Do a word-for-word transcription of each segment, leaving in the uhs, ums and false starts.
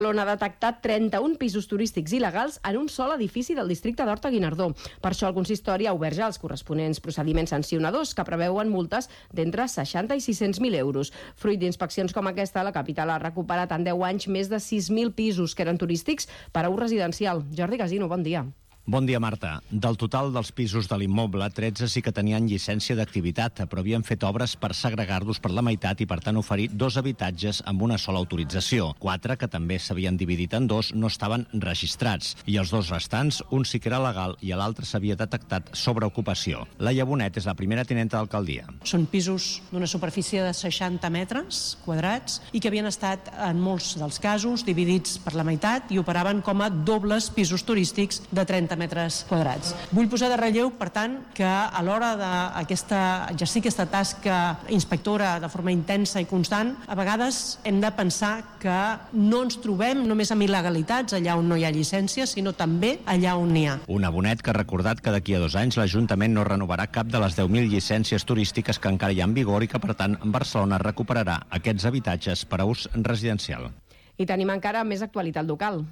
Barcelona ha detectat trenta-un pisos turístics il·legals en un sol edifici del districte d'Horta-Guinardó. Per això el consistori ha obert ja els corresponents procediments sancionadors que preveuen multes d'entre seixanta i sis-cents mil euros. Fruit d'inspeccions com aquesta, la capital ha recuperat en deu anys més de sis mil pisos que eren turístics per a ús residencial. Jordi Casino, bon dia. Bon dia, Marta. Del total dels pisos de l'immoble, tretze sí que tenien llicència d'activitat, però havien fet obres per segregar-los per la meitat i, per tant, oferir dos habitatges amb una sola autorització. Quatre, que també s'havien dividit en dos, no estaven registrats. I els dos restants, un sí que era legal i a l'altre s'havia detectat sobreocupació. Laia Bonet és la primera tinenta d'alcaldia. Són pisos d'una superfície de seixanta metres quadrats i que havien estat, en molts dels casos, dividits per la meitat i operaven com a dobles pisos turístics de trenta metres quadrats. Vull posar de relleu, per tant, que a l'hora d'exercir aquesta tasca inspectora de forma intensa i constant, a vegades hem de pensar que no ens trobem només amb il·legalitats allà on no hi ha llicència, sinó també allà on n'hi ha. Una Bonet que ha recordat que d'aquí a dos anys l'Ajuntament no renovarà cap de les deu mil llicències turístiques que encara hi ha en vigor i que, per tant, Barcelona recuperarà aquests habitatges per a ús residencial. I tenim encara més actualitat local.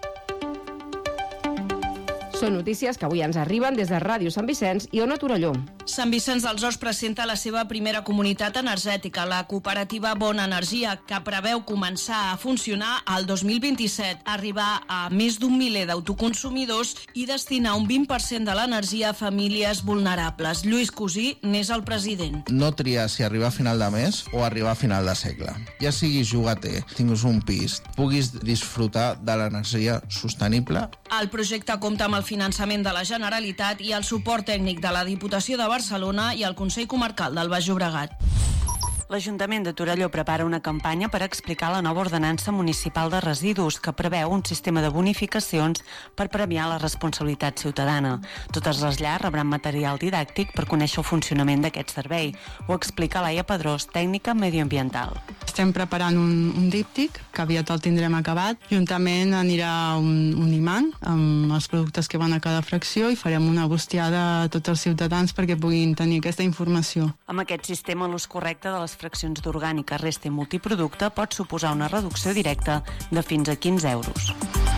Són notícies que avui ens arriben des de Ràdio Sant Vicenç i Ona Torelló. Sant Vicenç dels Horts presenta la seva primera comunitat energètica, la cooperativa Bona Energia, que preveu començar a funcionar al dos mil vint-i-set, arribar a més d'un miler d'autoconsumidors i destinar un vint per cent de l'energia a famílies vulnerables. Lluís Cosí n'és el president. No triar si arribar a final de mes o arribar a final de segle. Ja siguis llogater, tinguis un pis, puguis disfrutar de l'energia sostenible. El projecte compta amb el finançament de la Generalitat i el suport tècnic de la Diputació de Barcelona i el Consell Comarcal del Baix Llobregat. L'Ajuntament de Torelló prepara una campanya per explicar la nova ordenança municipal de residus que preveu un sistema de bonificacions per premiar la responsabilitat ciutadana. Totes les llars rebran material didàctic per conèixer el funcionament d'aquest servei. Ho explica Laia Pedrós, tècnica medioambiental. Estem preparant un, un díptic que aviat el tindrem acabat. Juntament anirà un, un imant amb els productes que van a cada fracció i farem una bustiada a tots els ciutadans perquè puguin tenir aquesta informació. Amb aquest sistema, l'ús correcte de les fraccions d'orgànica, resta i multiproducte pot suposar una reducció directa de fins a quinze euros.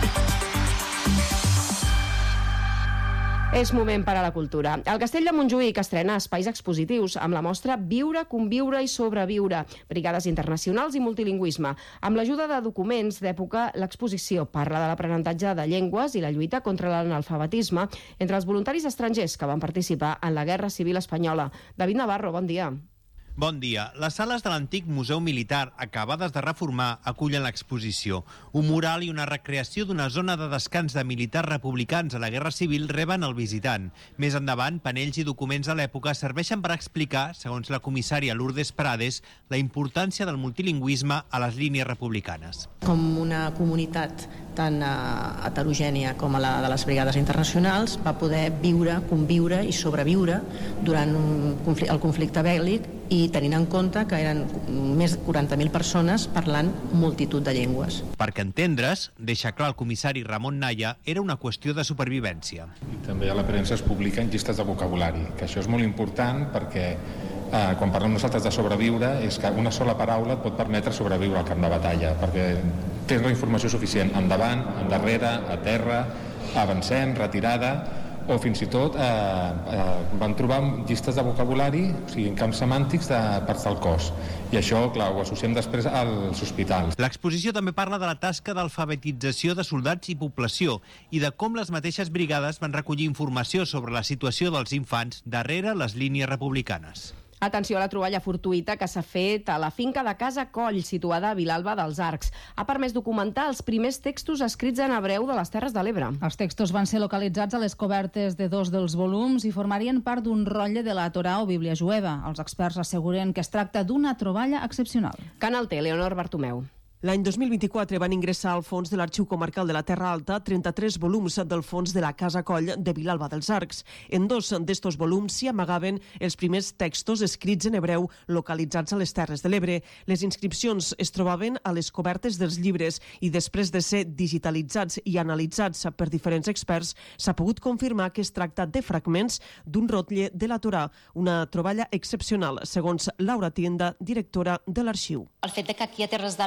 És moment per a la cultura. El Castell de Montjuïc estrena espais expositius amb la mostra Viure, conviure i sobreviure, brigades internacionals i multilingüisme. Amb l'ajuda de documents d'època, l'exposició parla de l'aprenentatge de llengües i la lluita contra l'analfabetisme entre els voluntaris estrangers que van participar en la Guerra Civil Espanyola. David Navarro, bon dia. Bon dia. Les sales de l'antic Museu Militar, acabades de reformar, acullen l'exposició. Un mural i una recreació d'una zona de descans de militars republicans a la Guerra Civil reben el visitant. Més endavant, panells i documents de l'època serveixen per explicar, segons la comissària Lourdes Prades, la importància del multilingüisme a les línies republicanes. Com una comunitat tan uh, heterogènia com la de les brigades internacionals va poder viure, conviure i sobreviure durant un conflicte, el conflicte bèl·lic i tenint en compte que eren més de quaranta mil persones parlant multitud de llengües. Perquè entendre's, deixa clar el comissari Ramon Naya, era una qüestió de supervivència. I també a la premsa es publiquen llistes de vocabulari, que això és molt important perquè eh, quan parlem nosaltres de sobreviure és que una sola paraula et pot permetre sobreviure al camp de batalla, perquè tens la informació suficient endavant, endarrere, a terra, avancem, retirada, o fins i tot eh, eh, van trobar llistes de vocabulari, o sigui, en camps semàntics de parts del cos. I això, clar, ho associem després als hospitals. L'exposició també parla de la tasca d'alfabetització de soldats i població i de com les mateixes brigades van recollir informació sobre la situació dels infants darrere les línies republicanes. Atenció a la troballa fortuïta que s'ha fet a la finca de Casa Coll, situada a Vilalba dels Arcs. Ha permès documentar els primers textos escrits en hebreu de les Terres de l'Ebre. Els textos van ser localitzats a les cobertes de dos dels volums i formarien part d'un rotlle de la Torà o Bíblia jueva. Els experts asseguren que es tracta d'una troballa excepcional. Canal T, Leonor Bartomeu. L'any dos mil vint-i-quatre van ingressar al fons de l'Arxiu Comarcal de la Terra Alta trenta-tres volums del fons de la Casa Coll de Vilalba dels Arcs. En dos d'estos volums s'hi amagaven els primers textos escrits en hebreu localitzats a les Terres de l'Ebre. Les inscripcions es trobaven a les cobertes dels llibres i després de ser digitalitzats i analitzats per diferents experts s'ha pogut confirmar que es tracta de fragments d'un rotlle de la Torà, una troballa excepcional, segons Laura Tienda, directora de l'arxiu. El fet de que aquí a Terres de l'Ebre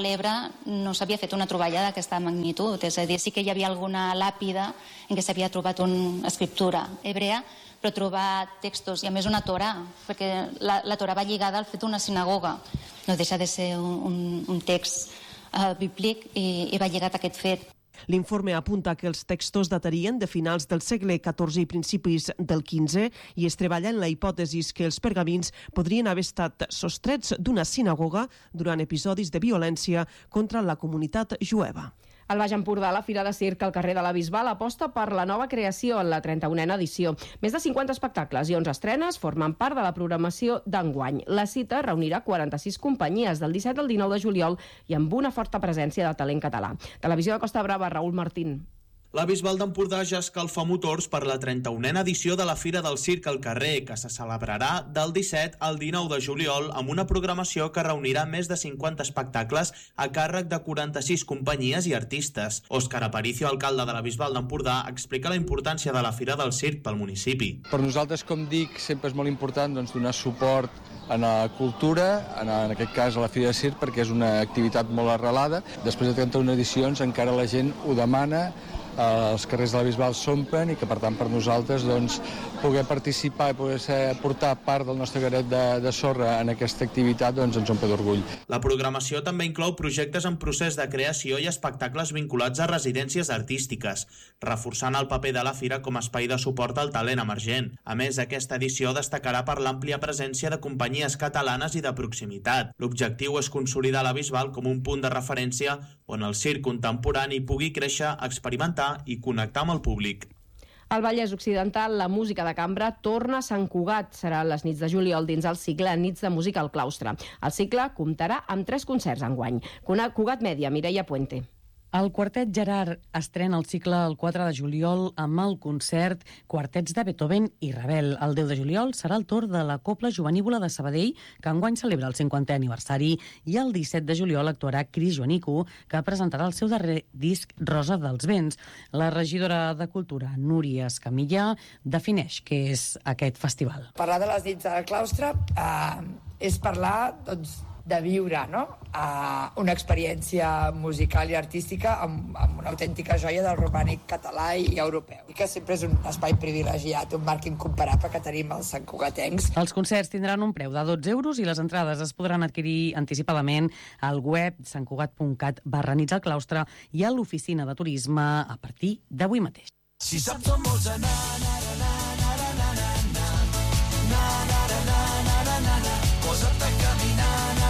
no s'havia fet una troballa d'aquesta magnitud, és a dir, sí que hi havia alguna làpida en què s'havia trobat una escriptura hebrea, però trobar textos, i a més una Torà, perquè la, la Torà va lligada al fet d'una sinagoga, no deixa de ser un, un, un text uh, bíblic i, i va lligat a aquest fet. L'informe apunta que els textos datarien de finals del segle catorze i principis del quinze i es treballa en la hipòtesi que els pergamins podrien haver estat sostrets d'una sinagoga durant episodis de violència contra la comunitat jueva. Al Baix Empordà, la Fira de Circ al carrer de la Bisbal aposta per la nova creació en la trenta-unena edició. Més de cinquanta espectacles i onze estrenes formen part de la programació d'enguany. La cita reunirà quaranta-sis companyies del disset al dinou de juliol i amb una forta presència de talent català. Televisió de Costa Brava, Raül Martín. La Bisbal d'Empordà ja escalfa motors per la trenta-unena edició de la Fira del Circ al carrer, que se celebrarà del disset al dinou de juliol amb una programació que reunirà més de cinquanta espectacles a càrrec de quaranta-sis companyies i artistes. Òscar Aparicio, alcalde de la Bisbal d'Empordà, explica la importància de la Fira del Circ pel municipi. Per nosaltres, com dic, sempre és molt important doncs, donar suport a la cultura, en aquest cas a la Fira del Circ, perquè és una activitat molt arrelada. Després de trenta-una edicions encara la gent ho demana, els carrers de la Bisbal s'omplen i que, per tant, per nosaltres doncs, poder participar i poder ser, portar part del nostre granet de, de sorra en aquesta activitat doncs, ens omple d'orgull. La programació també inclou projectes en procés de creació i espectacles vinculats a residències artístiques, reforçant el paper de la Fira com a espai de suport al talent emergent. A més, aquesta edició destacarà per l'àmplia presència de companyies catalanes i de proximitat. L'objectiu és consolidar la Bisbal com un punt de referència on el circ contemporani pugui créixer, experimentar i connectar amb el públic. Al Vallès Occidental, la música de cambra torna a Sant Cugat. Serà les nits de juliol dins el cicle Nits de Música al Claustre. El cicle comptarà amb tres concerts enguany. Cugat Mèdia, Mireia Puente. El Quartet Gerard estrena el cicle el quatre de juliol amb el concert Quartets de Beethoven i Ravel. El deu de juliol serà el torn de la Cobla Jovenívola de Sabadell, que enguany celebra el cinquantè aniversari, i el disset de juliol actuarà Cris Joanico, que presentarà el seu darrer disc Rosa dels Vents. La regidora de Cultura, Núria Escamilla, defineix què és aquest festival. Parlar de les nits del claustre eh, és parlar, doncs, de viure, no? Uh, una experiència musical i artística amb, amb una autèntica joia del romànic català i europeu. I que sempre és un espai privilegiat, un marc incomparable que tenim els santcugatencs. Els concerts tindran un preu de dotze euros i les entrades es podran adquirir anticipadament al web santcugat punt cat barra nits al claustre i a l'oficina de turisme a partir d'avui mateix. Si saps on vols anar, na, na, na, na, na, na, na, na, na, na, na, na, posa't a caminar.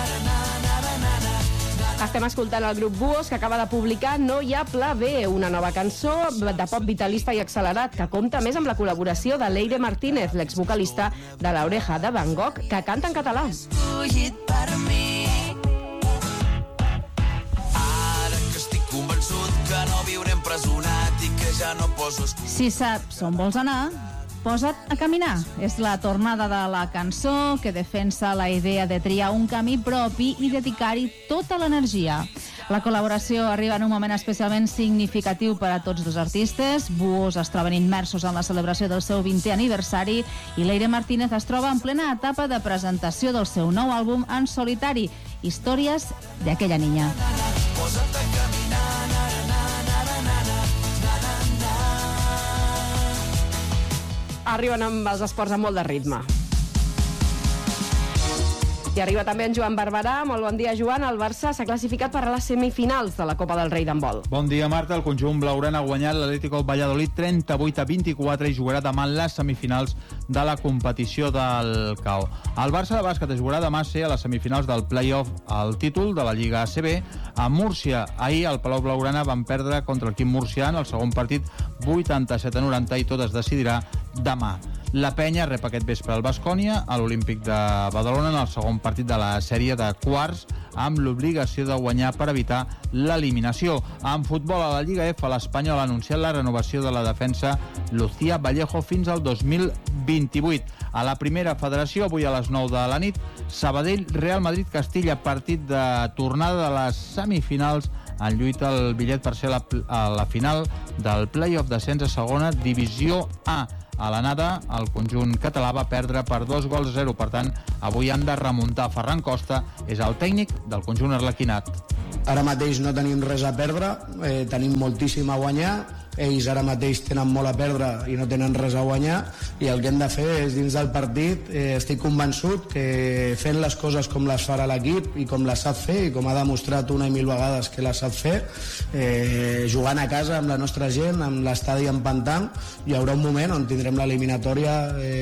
Estem escoltant el grup Buos, que acaba de publicar No hi ha pla B, una nova cançó de pop vitalista i accelerat, que compta més amb la col·laboració de Leire Martínez, l'exvocalista de l'Oreja de Van Gogh, que canta en català. Escollit per mi. Ara que estic convençut que no viuré empresonat i que ja no poso excuses. Si saps on vols anar, posa't a caminar. És la tornada de la cançó que defensa la idea de triar un camí propi i dedicar-hi tota l'energia. La col·laboració arriba en un moment especialment significatiu per a tots dos artistes. Buos es troben immersos en la celebració del seu vintè aniversari i Leire Martínez es troba en plena etapa de presentació del seu nou àlbum en solitari, Històries d'aquella niña. Posa't a caminar, na, na, na, na, na, na. Arriben amb els esports amb molt de ritme. I arriba també en Joan Barberà. Molt bon dia, Joan. El Barça s'ha classificat per a les semifinals de la Copa del Rei d'handbol. Bon dia, Marta. El conjunt blaugrana ha guanyat l'Atlético Valladolid trenta-vuit a vint-i-quatre i jugarà demà en les semifinals de la competició del C A O. El Barça de bàsquet es jugarà demà ser a les semifinals del play-off al títol de la Lliga A C B a Múrcia. Ahir al Palau Blaugrana van perdre contra l'equip murcià en el segon partit vuitanta-set a noranta i tot es decidirà demà. La Penya rep aquest vespre al Baskònia a l'Olímpic de Badalona en el segon partit de la sèrie de quarts amb l'obligació de guanyar per evitar l'eliminació. En futbol a la Lliga F, l'Espanyol ha anunciat la renovació de la defensa Lucía Vallejo fins al dos mil vint-i-vuit. A la primera federació, avui a les nou de la nit, Sabadell, Real Madrid, Castilla, partit de tornada de les semifinals en lluita el bitllet per ser la, a la final del play-off d'ascens a segona divisió A. a l'anada, el conjunt català va perdre per dos gols a zero. Per tant, avui han de remuntar. Ferran Costa és el tècnic del conjunt arlequinat. Ara mateix no tenim res a perdre, eh, tenim moltíssim a guanyar. Ells ara mateix tenen molt a perdre i no tenen res a guanyar, i el que hem de fer és, dins del partit, eh, estic convençut que fent les coses com les farà l'equip i com les sap fer, i com ha demostrat una i mil vegades que les sap fer, eh, jugant a casa amb la nostra gent, amb l'estadi empantant, hi haurà un moment on tindrem l'eliminatòria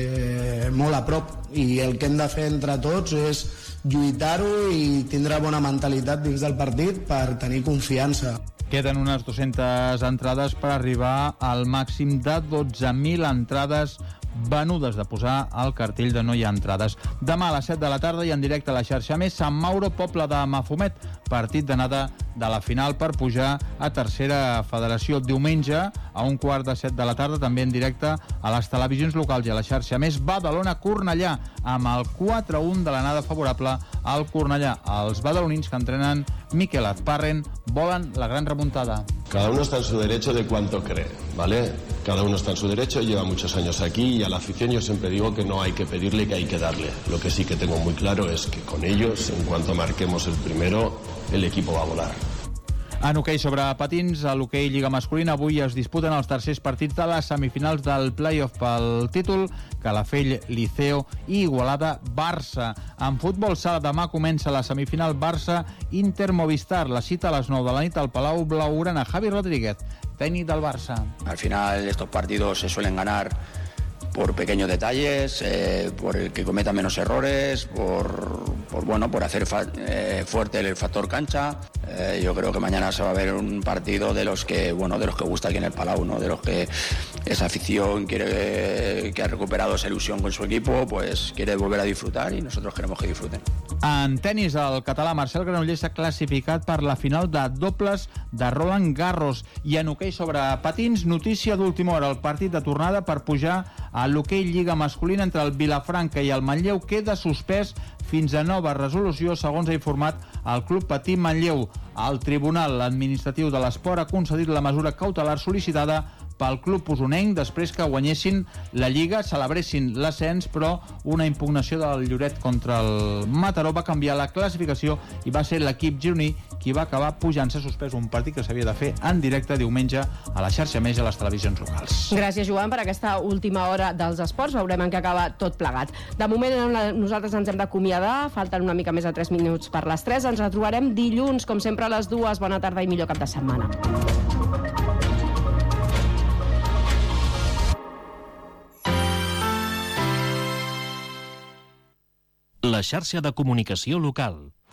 eh, molt a prop, i el que hem de fer entre tots és lluitar-ho i tindre bona mentalitat dins del partit per tenir confiança. Queden unes dues-centes entrades per arribar al màxim de dotze mil entrades venudes, de posar al cartell de no hi ha entrades. Demà a les set de la tarda i en directe a la xarxa més, Sant Mauro, Poble de Mafumet, partit d'anada de la final per pujar a tercera federació. Diumenge, a un quart de set de la tarda, també en directe a les televisions locals i a la xarxa més, Badalona-Cornellà, amb el quatre a un de l'anada favorable al Cornellà. Els badalonins, que entrenen Miquel Azparren, volen la gran remuntada. Cada uno está en su derecho de cuánto cree, ¿vale? Cada uno está en su derecho, lleva muchos años aquí, y a la afición yo siempre digo que no hay que pedirle, que hay que darle. Lo que sí que tengo muy claro es que con ellos, en cuanto marquemos el primero, el equipo va a volar. En hoquei sobre patins, a l'hoquei Lliga Masculina, avui es disputen els tercers partits de les semifinals del play-off pel títol, Calafell, Liceo i Igualada, Barça. En futbol sala, demà comença la semifinal Barça-Inter Movistar. La cita a les nou de la nit al Palau Blaugrana. Javi Rodríguez, tècnic del Barça. Al final estos partidos se suelen ganar por pequeños detalles, eh, por el que cometa menos errores, por, por bueno, por hacer fa eh, fuerte el factor cancha. Eh, yo creo que mañana se va a ver un partido de los que, bueno, de los que gusta aquí en el Palau, ¿no? De los que esa afición quiere, que ha recuperado esa ilusión con su equipo, pues quiere volver a disfrutar, y nosotros queremos que disfruten. En tenis, el català Marcel Granollers s'ha classificat per la final de dobles de Roland Garros. I en hoquei sobre patins, notícia d'última hora, el partit de tornada per pujar a l'hoquei Lliga Masculina entre el Vilafranca i el Manlleu queda suspès fins a nova resolució, segons ha informat el Club Patí Manlleu. El Tribunal Administratiu de l'Esport ha concedit la mesura cautelar sol·licitada pel club usonenc després que guanyessin la Lliga, celebressin l'ascens, però una impugnació del Lloret contra el Mataró va canviar la classificació i va ser l'equip gironí qui va acabar pujant-se. Suspès un partit que s'havia de fer en directe diumenge a la xarxa més i a les televisions locals. Gràcies, Joan, per aquesta última hora dels esports. Veurem en què acaba tot plegat. De moment nosaltres ens hem d'acomiadar, falten una mica més de tres minuts per les tres. Ens retrobarem dilluns, com sempre, a les dues. Bona tarda i millor cap de setmana. La xarxa de comunicació local.